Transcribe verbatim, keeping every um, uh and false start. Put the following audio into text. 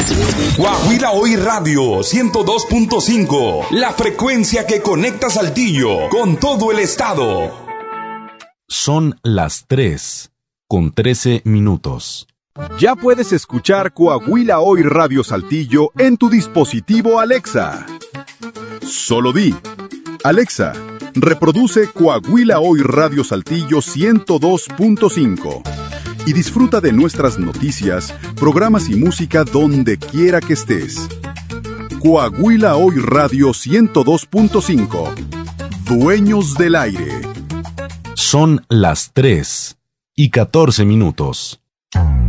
Coahuila Hoy Radio ciento dos punto cinco, la frecuencia que conecta Saltillo con todo el estado. Son las tres con trece minutos. Ya puedes escuchar Coahuila Hoy Radio Saltillo en tu dispositivo Alexa. Solo di: Alexa, reproduce Coahuila Hoy Radio Saltillo ciento dos punto cinco y disfruta de nuestras noticias, programas y música donde quiera que estés. Coahuila Hoy Radio ciento dos punto cinco. Dueños del aire. Son las tres y catorce minutos.